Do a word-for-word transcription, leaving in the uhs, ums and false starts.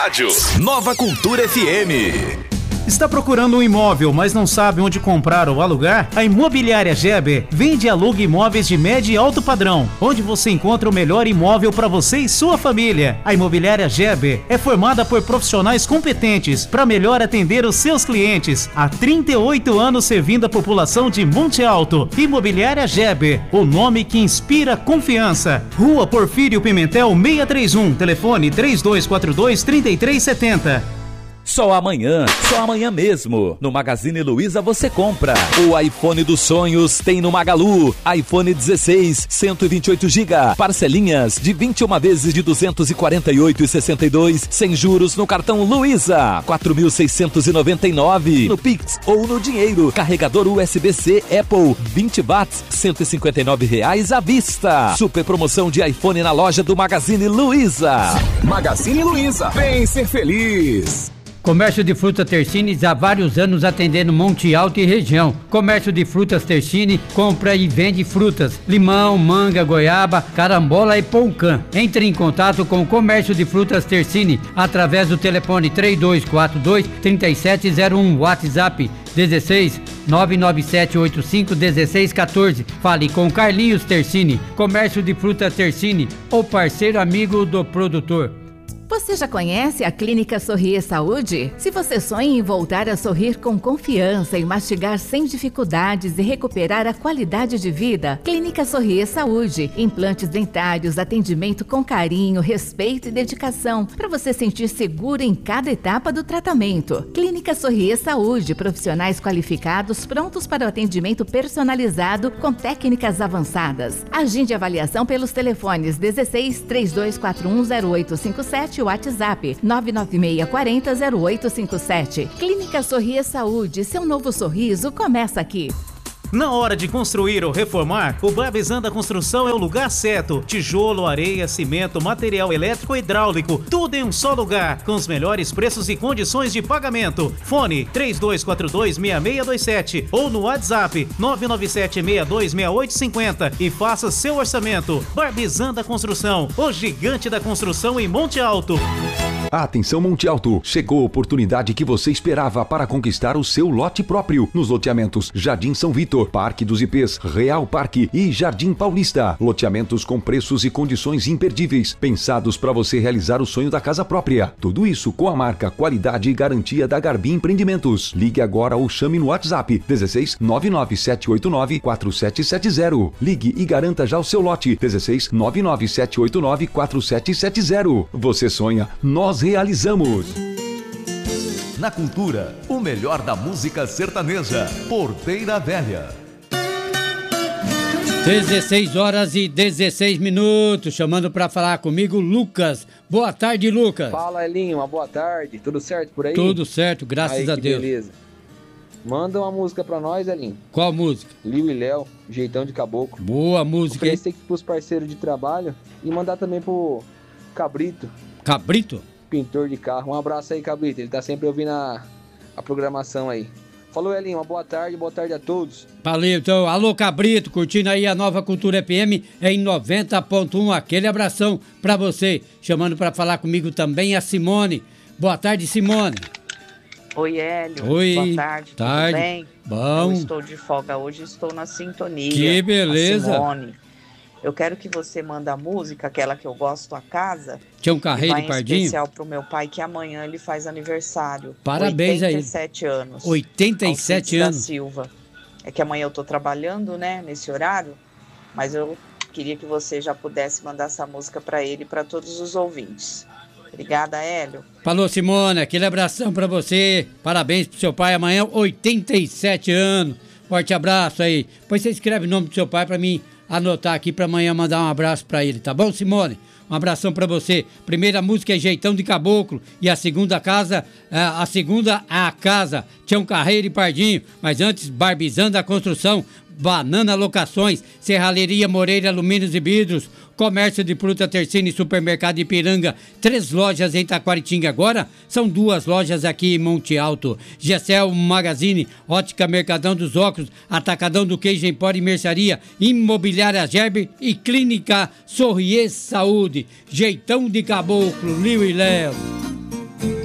Rádio Nova Cultura F M. Está procurando um imóvel, mas não sabe onde comprar ou alugar? A Imobiliária Geber vende e aluga imóveis de médio e alto padrão, onde você encontra o melhor imóvel para você e sua família. A Imobiliária Geber é formada por profissionais competentes para melhor atender os seus clientes. Há trinta e oito anos servindo a população de Monte Alto. Imobiliária Geber, o nome que inspira confiança. Rua Porfírio Pimentel seiscentos e trinta e um, telefone três dois quatro dois, três três sete zero. Só amanhã, só amanhã mesmo, no Magazine Luiza você compra. O iPhone dos sonhos tem no Magalu. iPhone dezesseis, cento e vinte e oito gigabytes, parcelinhas de vinte e uma vezes de duzentos e quarenta e oito reais e sessenta e dois centavos, sem juros no cartão Luiza. quatro mil seiscentos e noventa e nove reais no Pix ou no dinheiro. Carregador U S B-C Apple, vinte watts, cento e cinquenta e nove reais à vista. Super promoção de iPhone na loja do Magazine Luiza. Magazine Luiza, vem ser feliz. Comércio de frutas Tersini há vários anos atendendo Monte Alto e região. Comércio de frutas Tersini compra e vende frutas, limão, manga, goiaba, carambola e poucã. Entre em contato com o Comércio de frutas Tersini através do telefone três dois quatro dois, três sete zero um, WhatsApp dezesseis, nove nove sete oito cinco, dezesseis quatorze. Fale com Carlinhos Tersini. Comércio de frutas Tersini, o parceiro amigo do produtor. Você já conhece a Clínica Sorrir Saúde? Se você sonha em voltar a sorrir com confiança e mastigar sem dificuldades e recuperar a qualidade de vida, Clínica Sorrir Saúde. Implantes dentários, atendimento com carinho, respeito e dedicação, para você sentir seguro em cada etapa do tratamento. Clínica Sorrir Saúde, profissionais qualificados prontos para o atendimento personalizado com técnicas avançadas. Agende avaliação pelos telefones dezesseis, três dois quatro um, zero oito cinco sete, WhatsApp nove nove seis quatro zero, zero oito cinco sete. Clínica Sorrir Saúde, seu novo sorriso começa aqui. Na hora de construir ou reformar, o Barbizan da Construção é o lugar certo. Tijolo, areia, cimento, material elétrico e hidráulico, tudo em um só lugar, com os melhores preços e condições de pagamento. Fone três dois quatro dois, seis seis dois sete ou no WhatsApp nove nove sete, seis dois seis oito cinco zero e faça seu orçamento. Barbizan da Construção, o gigante da construção em Monte Alto. Atenção Monte Alto, chegou a oportunidade que você esperava para conquistar o seu lote próprio nos loteamentos Jardim São Vitor, Parque dos Ipês, Real Parque e Jardim Paulista. Loteamentos com preços e condições imperdíveis, pensados para você realizar o sonho da casa própria. Tudo isso com a marca, qualidade e garantia da Garbi Empreendimentos. Ligue agora ou chame no WhatsApp dezesseis, nove nove sete oito nove, quatro sete sete zero. Ligue e garanta já o seu lote dezesseis, nove nove sete oito nove, quatro sete sete zero. Você sonha, nós realizamos. Na cultura, o melhor da música sertaneja. Porteira Velha. dezesseis horas e dezesseis minutos, chamando para falar comigo Lucas. Boa tarde, Lucas. Fala, Elinho, uma boa tarde. Tudo certo por aí? Tudo certo, graças aí, a que Deus. Beleza. Manda uma música pra nós, Elinho. Qual música? Liu e Léo, Jeitão de Caboclo. Boa música. Oferecer aqui pros parceiros de trabalho e mandar também pro Cabrito. Cabrito? Pintor de carro. Um abraço aí, Cabrito. Ele tá sempre ouvindo a, a programação aí. Falou, Elinho. Uma boa tarde. Boa tarde a todos. Valeu, então. Alô, Cabrito. Curtindo aí a Nova Cultura F M em noventa ponto um. Aquele abração pra você. Chamando pra falar comigo também a Simone. Boa tarde, Simone. Oi, Hélio. Oi. Boa tarde. Tarde. Tudo bem? Bom. Eu estou de folga hoje. Estou na sintonia. Que beleza. A Simone. Eu quero que você mande a música, aquela que eu gosto, A Casa. Tinha um carreiro de Pardinho? Em especial pro meu pai, que amanhã ele faz aniversário. Parabéns aí. oitenta e sete anos. oitenta e sete anos. Da Silva. É que amanhã eu tô trabalhando, né, nesse horário, mas eu queria que você já pudesse mandar essa música para ele e para todos os ouvintes. Obrigada, Hélio. Falou, Simone, aquele abração pra você. Parabéns pro seu pai amanhã, oitenta e sete anos. Forte abraço aí. Depois você escreve o nome do seu pai pra mim anotar aqui pra amanhã mandar um abraço pra ele, tá bom, Simone? Um abração pra você. Primeira música é Jeitão de Caboclo e a segunda casa, a segunda a casa, Tião Carreiro e Pardinho. Mas antes, Barbizan da Construção, Banana Locações, Serralheria Moreira Alumínios e Vidros, Comércio de Fruta Tersini, Supermercado Ipiranga, três lojas em Taquaritinga agora, são duas lojas aqui em Monte Alto. Gessel Magazine, Ótica Mercadão dos Óculos, Atacadão do Queijo Empório e Mercearia, Imobiliária Gerber e Clínica Sorrier Saúde. Jeitão de Caboclo, Liu e Léo.